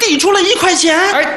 递出了1块钱。 哎，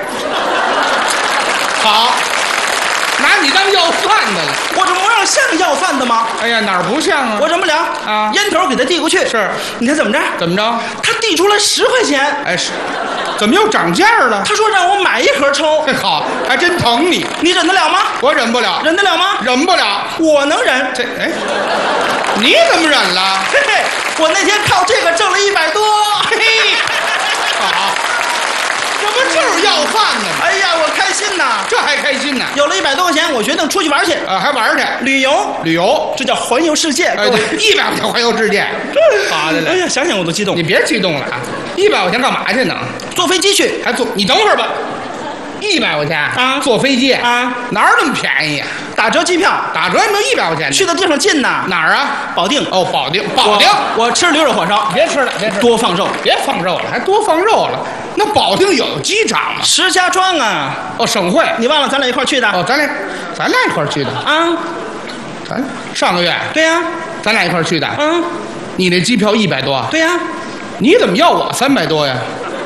好，拿你当要饭的了。 我这模样像要饭的吗？ 哎呀，哪儿不像啊？ 我忍不了啊， 烟头给他递过去。 是， 你看怎么着？ 怎么着？ 他递出了10块钱。 哎，是，怎么又涨价了？ 他说让我买1盒抽。 好，还真疼你。 你忍得了吗？ 我忍不了， 忍得了吗？ 忍不了。 我能忍。 这哎，你怎么忍了？ 嘿嘿，我那天靠这个挣了100多。嘿嘿， 好，这不就是要饭呢吗？ 哎呀，我开心呐！ 这还开心呢？ 有了100多块钱，我决定出去玩去。 还玩去？ 旅游， 旅游， 这叫环游世界。 哎，对，100块钱环游世界。好的嘞。 哎呀，想想我都激动。 你别激动了啊！100块钱干嘛去呢？ 坐飞机去。 还坐？你等会儿吧。100块钱啊坐飞机啊？ 哪儿那么便宜呀？ 打折机票， 打折也没有100块钱呢。 去的地方近呐。 哪儿啊？ 保定。 哦，保定，保定。 我吃驴肉火烧。 别吃了，别吃了， 多放肉， 别放肉了，还多放肉了。那保定有机场吗？ 石家庄啊。 哦，省会。 你忘了咱俩一块儿去的？ 哦，咱俩一块儿去的啊。 咱上个月。 对呀。 咱俩一块儿去的。 嗯。 你那机票100多。 对呀。 你怎么要我300多呀？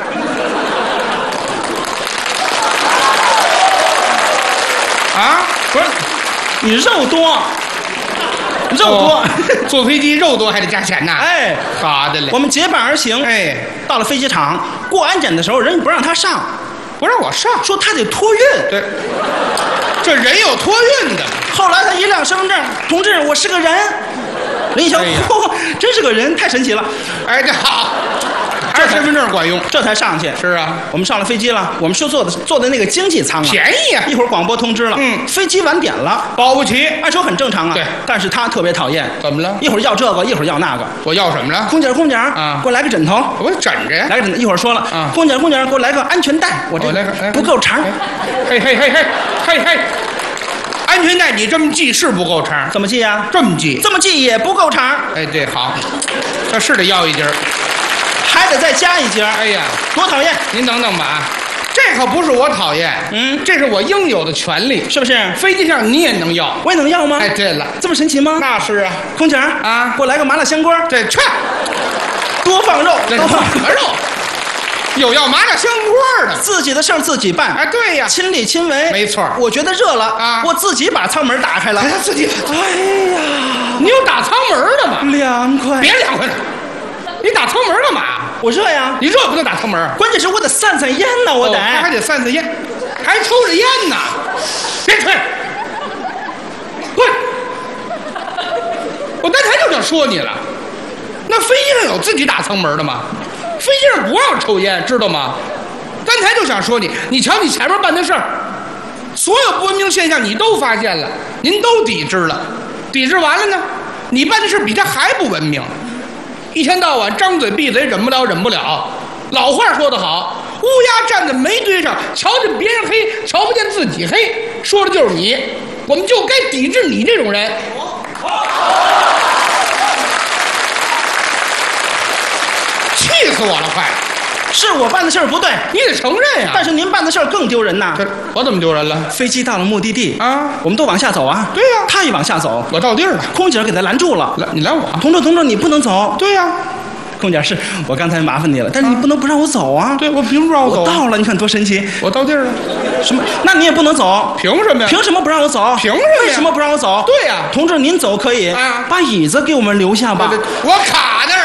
啊，不是， 你肉多，肉多， 坐飞机肉多还得加钱呐。 哎， 好的嘞。 我们结伴而行。 哎， 到了飞机场过安检的时候，人家不让他上， 不让我上， 说他得托运。 对，这人有托运的。 后来他一亮身份证，同志，我是个人。人一瞧，嚯，真是个人，太神奇了。 哎，这好。还是身份证管用， 这才上去。 是啊， 我们上了飞机了，我们是坐的那个经济舱啊， 便宜啊。 一会儿广播通知了，飞机晚点了， 保不齐。 按说很正常啊。 对， 但是他特别讨厌。 怎么了？ 一会儿要这个，一会儿要那个。 我要什么了？ 空姐啊， 给我来个枕头。 我枕着呀。 来个枕头。一会儿说了啊，空姐，给我来个安全带。我这不够长。 嘿嘿嘿嘿嘿嘿。安全带你这么系是不够长， 怎么系呀？ 这么系， 这么系也不够长。 哎，对，好，这是得要1截， 还得再加1截。 哎呀， 多讨厌！ 您等等吧啊，这可不是我讨厌，这是我应有的权利， 是不是？ 飞机上你也能要， 我也能要吗？ 哎，对了， 这么神奇吗？ 那是啊， 空姐啊， 给我来个麻辣香锅。 对，去， 多放肉， 多放什么肉？有要麻辣香锅的， 自己的事儿自己办。 哎，对呀， 亲力亲为， 没错。 我觉得热了啊， 我自己把舱门打开了。 自己， 哎呀， 你有打舱门的吗？ 凉快， 别凉快了，你打舱门干嘛？ 我热呀， 你热不能打舱门， 关键是我得散散烟呢，我得， 还得散散烟，还抽着烟呢，别吹，滚！我刚才就想说你了，那飞机上有自己打舱门的吗？飞机上不让抽烟，知道吗？刚才就想说你，你瞧你前面办的事儿，所有不文明现象你都发现了，您都抵制了，抵制完了呢，你办的事比他还不文明，一天到晚张嘴闭嘴，忍不了。老话说得好，乌鸦站在煤堆上，瞧见别人黑，瞧不见自己黑，说的就是你，我们就该抵制你这种人。气死我了，快！ 是我办的事儿不对， 你得承认呀。 但是您办的事儿更丢人呐。 我怎么丢人了？ 飞机到了目的地啊， 我们都往下走啊。 对呀， 他也往下走。 我到地儿了， 空姐给他拦住了。 你拦我？ 同志，你不能走。 对呀， 空姐是我刚才麻烦你了，但是你不能不让我走啊。 对，我凭什么不让我走？ 我到了，你看多神奇。 我到地儿了。 什么？那你也不能走。 凭什么呀？ 凭什么不让我走？ 凭什么呀？ 为什么不让我走？ 对呀， 同志您走可以啊， 把椅子给我们留下吧。 我卡那儿。